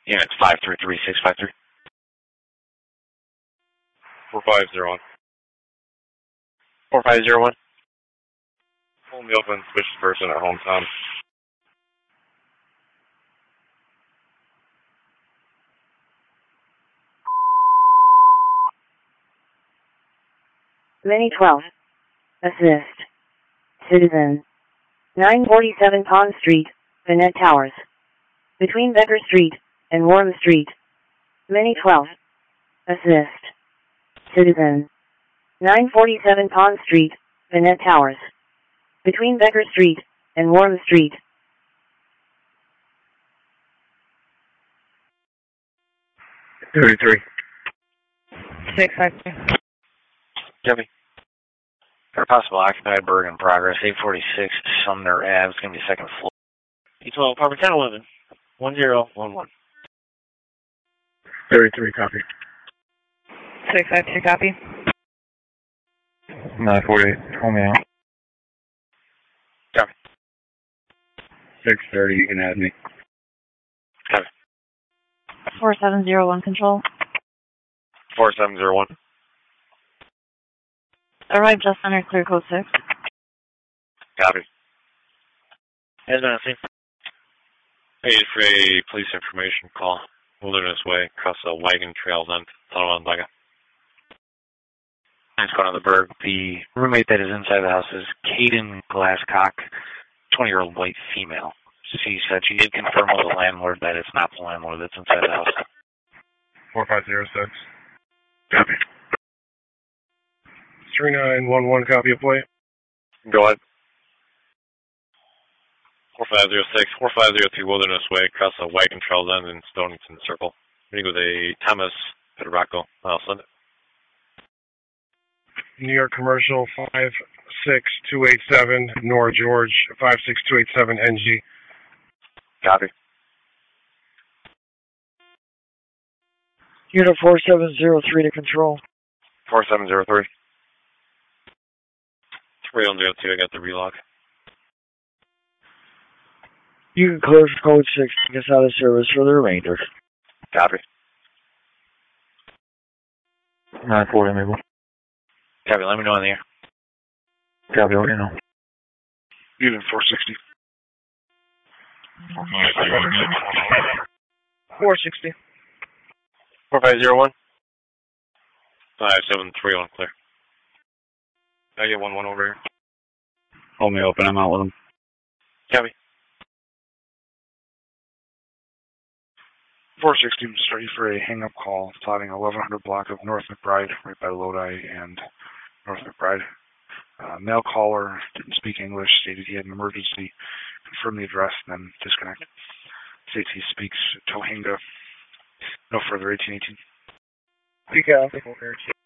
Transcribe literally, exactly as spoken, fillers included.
Unit five three three six five three. four five zero one. four five zero one. Hold me open, switch to person at hometown. Mini twelve. Assist. Citizen. nine forty-seven Pond Street, Bennett Towers. Between Becker Street and Warren Street. Mini twelve. Assist. Citizen. nine forty-seven Pond Street, Bennett Towers. Between Becker Street and Warren Street. thirty-three. six five three. Jimmy. For possible occupied Berg in progress, eight forty-six Sumner Avenue. It's going to be second floor. E twelve, apartment ten eleven. one zero one one. thirty-three, copy. six five two, copy. nine forty-eight, hold me out. Copy. six thirty, you can add me. Copy. four seven zero one, control. four seven zero one. Arrive just under clear code six. Copy. Has been seen. Hey, for a police information call. Wilderness Way, across the wagon trail, then Talawandaga. Thanks, going on the Berg. The roommate that is inside the house is Caden Glasscock, twenty-year-old white female. She said she did confirm with the landlord that it's not the landlord that's inside the house. four five zero six. Copy. three nine one one, copy of plate. Go ahead. four five zero six, four five zero two Wilderness Way, across the wagon trail, then in Stonington Circle. Meeting with a Thomas Pedraco. I'll send it. New York Commercial five six two eight seven, Nora George five six two eight seven N G. Copy. Unit four seven zero three to control. four seven zero three. three one zero two, I got the relog. You can clear for code six and get out of service for the remainder. Copy. nine forty, maybe. Copy, let me know in the air. Copy, what do you know? Unit four sixty. four sixty. four five zero one. five seven three one, clear. I get one one over here. Hold me open, I'm out with him. Copy. four sixty was ready for a hang-up call, plotting eleven hundred block of North McBride, right by Lodi and North McBride. Uh, male caller, didn't speak English, stated he had an emergency, confirmed the address, and then disconnected. States he speaks Tohanga. No further, eighteen eighteen. Speak out.